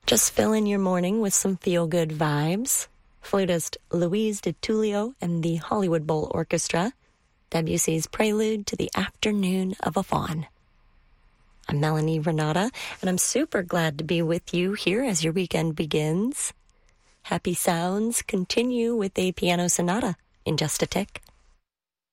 Just fill in your morning with some feel-good vibes. Flutist Louise DiTullio and the Hollywood Bowl Orchestra, Debussy's Prelude to the Afternoon of a Faun. I'm Melanie Renata, and I'm super glad to be with you here as your weekend begins. Happy sounds continue with a piano sonata in just a tick.